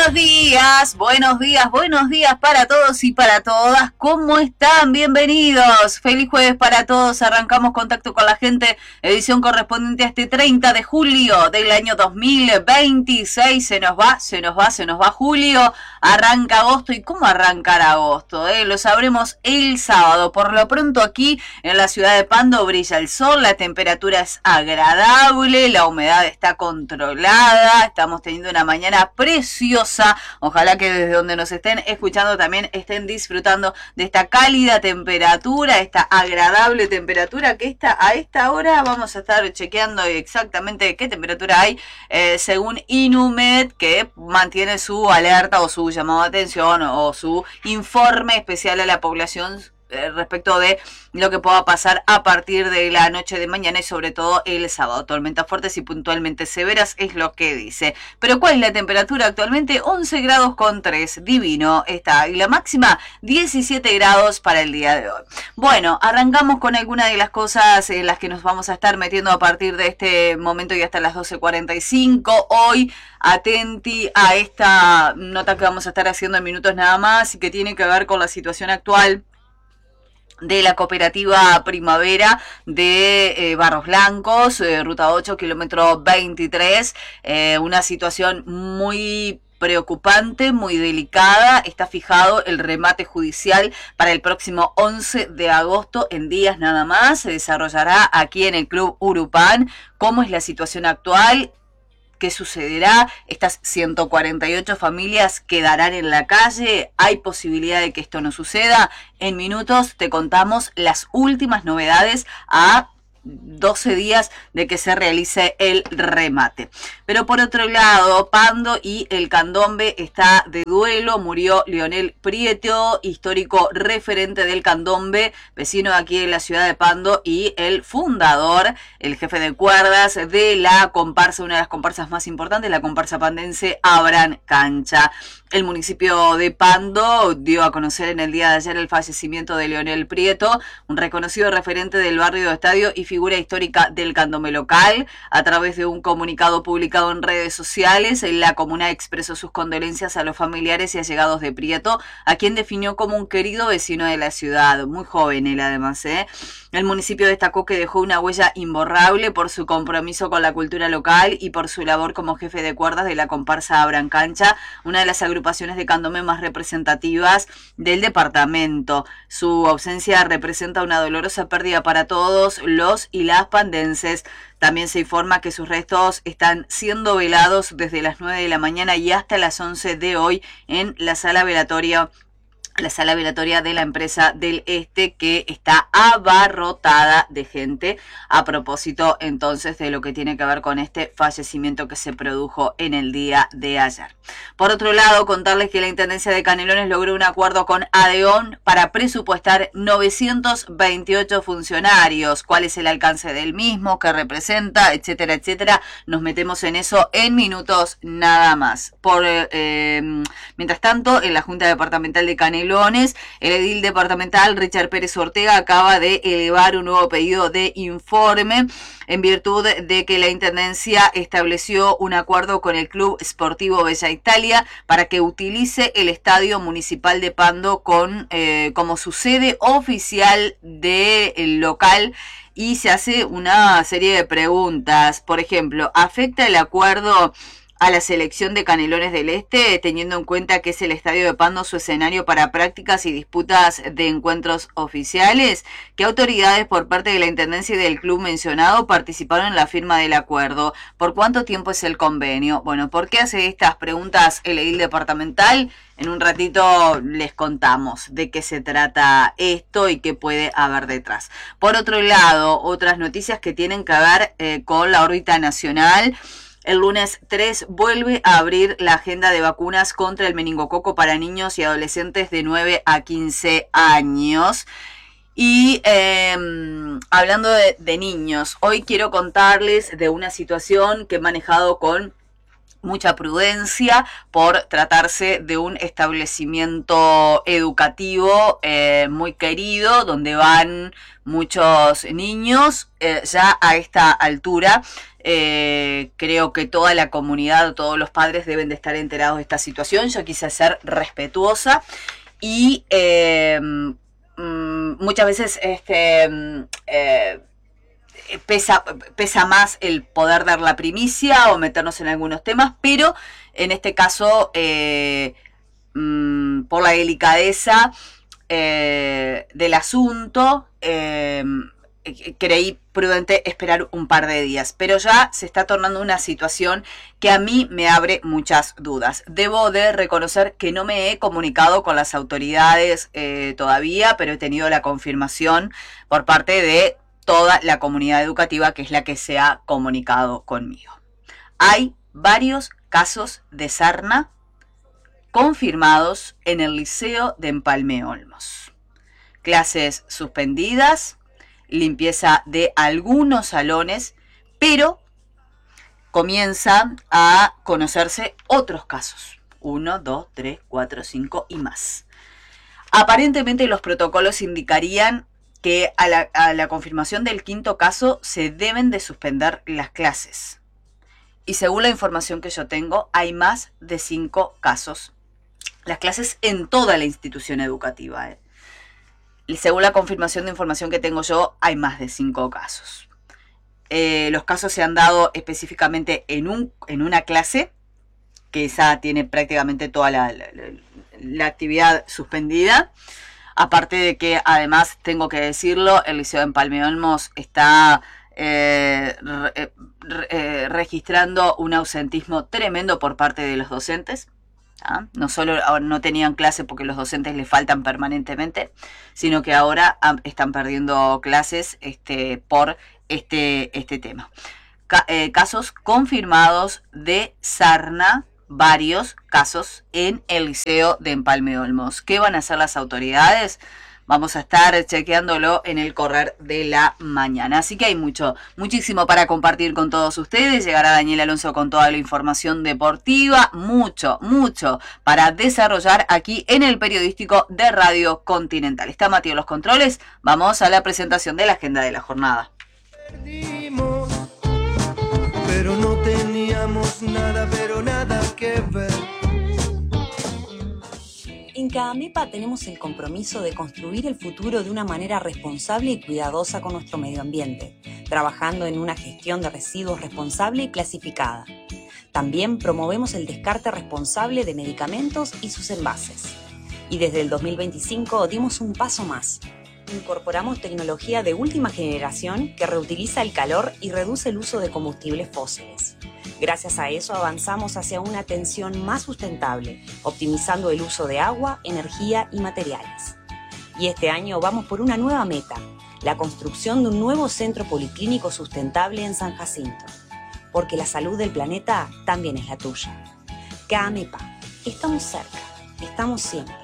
buenos días para todos y para todas. ¿Cómo están? Bienvenidos. Feliz jueves para todos. Arrancamos Contacto con la Gente, edición correspondiente a este 30 de julio del año 2026. Se nos va julio. Arranca agosto. ¿Y cómo arrancar agosto? Lo sabremos el sábado. Por lo pronto aquí en la ciudad de Pando brilla el sol, la temperatura es agradable, la humedad está controlada, estamos teniendo una mañana preciosa. Ojalá que desde donde nos estén escuchando también estén disfrutando de esta cálida temperatura, esta agradable temperatura que a esta hora vamos a estar chequeando exactamente qué temperatura hay según Inumet, que mantiene su alerta o su llamado de atención o su informe especial a la población respecto de lo que pueda pasar a partir de la noche de mañana y sobre todo el sábado. Tormentas fuertes y puntualmente severas es lo que dice. Pero ¿cuál es la temperatura actualmente? 11 grados con 3. Divino está. Y la máxima 17 grados para el día de hoy. Bueno, arrancamos con algunas de las cosas en las que nos vamos a estar metiendo a partir de este momento y hasta las 12:45. Hoy, atenti a esta nota que vamos a estar haciendo en minutos nada más y que tiene que ver con la situación actual de la cooperativa Primavera de Barros Blancos, ruta 8, kilómetro 23, una situación muy preocupante, muy delicada. Está fijado el remate judicial para el próximo 11 de agosto, en días nada más. Se desarrollará aquí en el Club Urupán. ¿Cómo es la situación actual? ¿Qué sucederá? Estas 148 familias quedarán en la calle. ¿Hay posibilidad de que esto no suceda? En minutos te contamos las últimas novedades a 12 días de que se realice el remate. Pero por otro lado, Pando y el Candombe está de duelo. Murió Leonel Prieto, histórico referente del Candombe, vecino de aquí de la ciudad de Pando y el fundador, el jefe de cuerdas de la comparsa, una de las comparsas más importantes, la comparsa pandense Abran Cancha. El municipio de Pando dio a conocer en el día de ayer el fallecimiento de Leonel Prieto, un reconocido referente del barrio de Estadio y figura histórica del candombe local. A través de un comunicado publicado en redes sociales, la comuna expresó sus condolencias a los familiares y allegados de Prieto, a quien definió como un querido vecino de la ciudad, muy joven él además. El municipio destacó que dejó una huella imborrable por su compromiso con la cultura local y por su labor como jefe de cuerdas de la comparsa Abran Cancha, una de las agrupaciones de candombe más representativas del departamento. Su ausencia representa una dolorosa pérdida para todos los y las pandenses. También se informa que sus restos están siendo velados desde las 9 de la mañana y hasta las 11 de hoy en la sala velatoria de la empresa del Este, que está abarrotada de gente, a propósito entonces de lo que tiene que ver con este fallecimiento que se produjo en el día de ayer. Por otro lado, contarles que la Intendencia de Canelones logró un acuerdo con ADEON para presupuestar 928 funcionarios. ¿Cuál es el alcance del mismo? ¿Qué representa? Etcétera, etcétera. Nos metemos en eso en minutos nada más. Mientras tanto, en la Junta Departamental de Canelones, el edil departamental Richard Pérez Ortega acaba de elevar un nuevo pedido de informe en virtud de que la Intendencia estableció un acuerdo con el Club Sportivo Bella Italia para que utilice el Estadio Municipal de Pando como su sede oficial del local. Y se hace una serie de preguntas. Por ejemplo, ¿afecta el acuerdo a la selección de Canelones del Este, teniendo en cuenta que es el Estadio de Pando su escenario para prácticas y disputas de encuentros oficiales? ¿Qué autoridades por parte de la Intendencia y del club mencionado participaron en la firma del acuerdo? ¿Por cuánto tiempo es el convenio? Bueno, ¿por qué hace estas preguntas el edil departamental? En un ratito les contamos de qué se trata esto y qué puede haber detrás. Por otro lado, otras noticias que tienen que ver con la órbita nacional. El lunes 3 vuelve a abrir la agenda de vacunas contra el meningococo para niños y adolescentes de 9 a 15 años. Y hablando de niños, hoy quiero contarles de una situación que he manejado con mucha prudencia por tratarse de un establecimiento educativo muy querido, donde van muchos niños ya a esta altura. Creo que toda la comunidad, todos los padres deben de estar enterados de esta situación. Yo quise ser respetuosa y muchas veces pesa más el poder dar la primicia o meternos en algunos temas, pero en este caso, por la delicadeza del asunto, creí prudente esperar un par de días, pero ya se está tornando una situación que a mí me abre muchas dudas. Debo de reconocer que no me he comunicado con las autoridades todavía, pero he tenido la confirmación por parte de toda la comunidad educativa, que es la que se ha comunicado conmigo. Hay varios casos de sarna confirmados en el Liceo de Empalme Olmos. Clases suspendidas, limpieza de algunos salones, pero comienzan a conocerse otros casos. 1, 2, 3, 4, 5 y más. Aparentemente los protocolos indicarían que a la confirmación del quinto caso se deben de suspender las clases. Y según la información que yo tengo, hay más de 5 casos. Las clases en toda la institución educativa. Y según la confirmación de información que tengo yo, hay más de 5 casos. Los casos se han dado específicamente en una clase, que esa tiene prácticamente toda la actividad suspendida. Aparte de que, además, tengo que decirlo, el Liceo de Empalme Olmos está registrando un ausentismo tremendo por parte de los docentes. No solo no tenían clase porque los docentes les faltan permanentemente, sino que ahora están perdiendo clases por este tema. Casos confirmados de sarna, varios casos en el Liceo de Empalme Olmos. ¿Qué van a hacer las autoridades? Vamos a estar chequeándolo en el correr de la mañana. Así que hay muchísimo para compartir con todos ustedes. Llegará Daniel Alonso con toda la información deportiva. Mucho para desarrollar aquí en el periodístico de Radio Continental. Está Matías en los controles. Vamos a la presentación de la agenda de la jornada. Perdimos, pero no teníamos nada, pero nada que ver. En CAAMEPA tenemos el compromiso de construir el futuro de una manera responsable y cuidadosa con nuestro medio ambiente, trabajando en una gestión de residuos responsable y clasificada. También promovemos el descarte responsable de medicamentos y sus envases. Y desde el 2025 dimos un paso más. Incorporamos tecnología de última generación que reutiliza el calor y reduce el uso de combustibles fósiles. Gracias a eso avanzamos hacia una atención más sustentable, optimizando el uso de agua, energía y materiales. Y este año vamos por una nueva meta, la construcción de un nuevo centro policlínico sustentable en San Jacinto. Porque la salud del planeta también es la tuya. CAAMEPA, estamos cerca, estamos siempre.